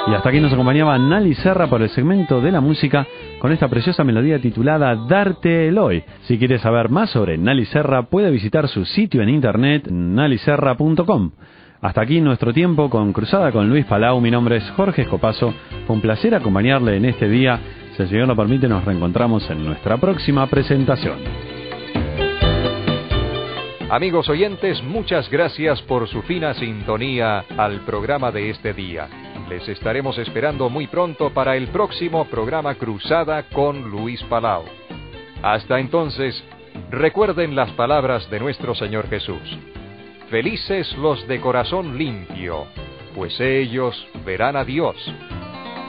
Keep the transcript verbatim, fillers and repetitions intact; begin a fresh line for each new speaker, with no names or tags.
Y hasta aquí nos acompañaba Nali Serra por el segmento de la música con esta preciosa melodía titulada Darte el Hoy. Si quieres saber más sobre Nali Serra, puede visitar su sitio en internet nali serra punto com. Hasta aquí nuestro tiempo con Cruzada con Luis Palau. Mi nombre es Jorge Escopazo. Fue un placer acompañarle en este día. Si el Señor lo permite, nos reencontramos en nuestra próxima presentación.
Amigos oyentes, muchas gracias por su fina sintonía al programa de este día. Les estaremos esperando muy pronto para el próximo programa Cruzada con Luis Palau. Hasta entonces, recuerden las palabras de nuestro Señor Jesús. Felices los de corazón limpio, pues ellos verán a Dios.